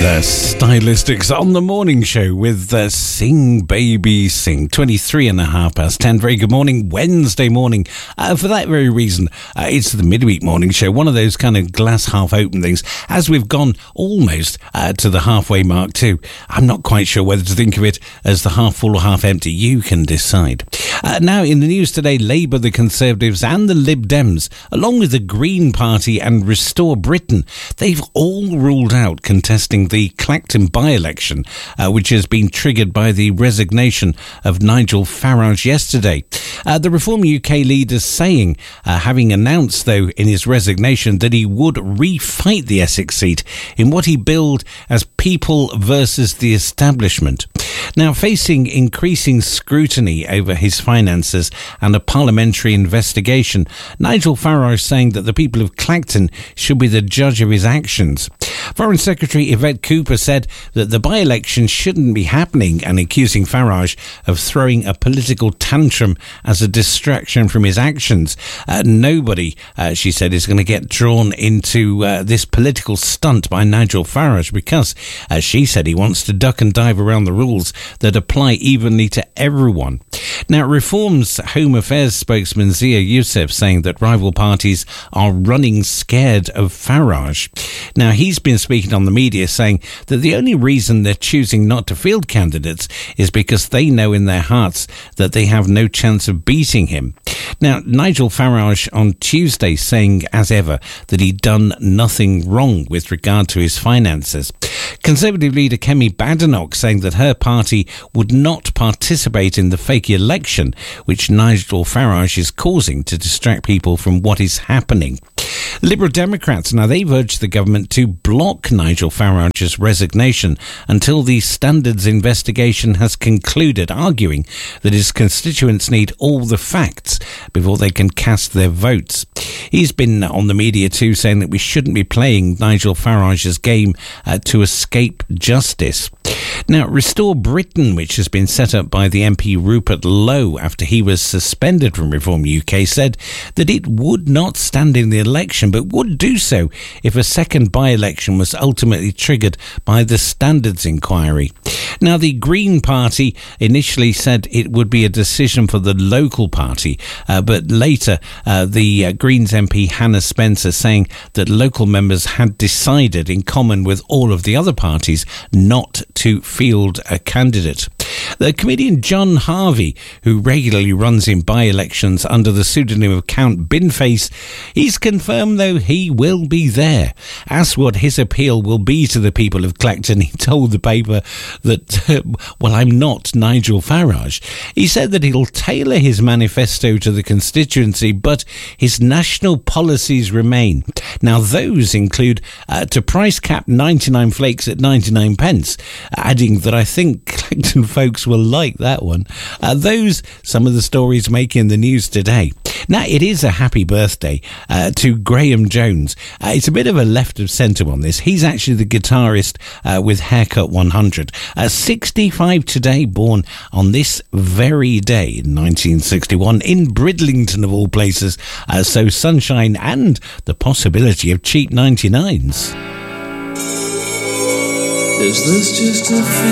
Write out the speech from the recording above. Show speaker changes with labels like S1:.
S1: The Stylistics on the morning show with Sing Baby Sing. 10:23. Very good morning, Wednesday morning. For that very reason, it's the midweek morning show, one of those kind of glass half open things. As we've gone almost to the halfway mark too, I'm not quite sure whether to think of it as the half full or half empty. You can decide. Now in the news today, Labour, the Conservatives and the Lib Dems, along with the Green Party and Restore Britain, they've all ruled out contesting the Clacton by-election, which has been triggered by the resignation of Nigel Farage yesterday. The Reform UK leader saying, having announced, though, in his resignation that he would refight the Essex seat in what he billed as people versus the establishment. Now, facing increasing scrutiny over his finances and a parliamentary investigation, Nigel Farage saying that the people of Clacton should be the judge of his actions. Foreign Secretary Yvette Cooper said that the by-election shouldn't be happening and accusing Farage of throwing a political tantrum as a distraction from his actions. Nobody, she said, is going to get drawn into this political stunt by Nigel Farage because, as she said, he wants to duck and dive around the rules that apply evenly to everyone. Now, Reform's Home Affairs spokesman Zia Youssef saying that rival parties are running scared of Farage. Now, he's been speaking on the media saying that the only reason they're choosing not to field candidates is because they know in their hearts that they have no chance of beating him. Now, Nigel Farage on Tuesday saying, as ever, that he'd done nothing wrong with regard to his finances. Conservative leader Kemi Badenoch saying that her party would not participate in the fake election, which Nigel Farage is causing to distract people from what is happening. Liberal Democrats, now they've urged the government to block Nigel Farage's resignation until the standards investigation has concluded, arguing that his constituents need all the facts before they can cast their votes. He's been on the media too saying that we shouldn't be playing Nigel Farage's game to escape justice. Now, Restore Britain, which has been set up by the MP Rupert Lowe after he was suspended from Reform UK, said that it would not stand in the election, but would do so if a second by-election was ultimately triggered by the standards inquiry. Now, the Green Party initially said it would be a decision for the local party, but later the Greens MP Hannah Spencer saying that local members had decided, in common with all of the other parties, not to field a candidate. The comedian John Harvey, who regularly runs in by-elections under the pseudonym of Count Binface, he's confirmed, though, he will be there. Asked what his appeal will be to the people of Clacton, he told the paper that, well, I'm not Nigel Farage. He said that he'll tailor his manifesto to the constituency, but his national policies remain. Now, those include to price cap 99 flakes at 99 pence, adding that I think Clacton folks will like that one. Those, some of the stories making the news today. Now, it is a happy birthday to Graham Jones. It's a bit of a left of centre on this. He's actually the guitarist with Haircut 100. 65 today, born on this very day in 1961 in Bridlington, of all places. So sunshine and the possibility of cheap 99s.
S2: Is this just a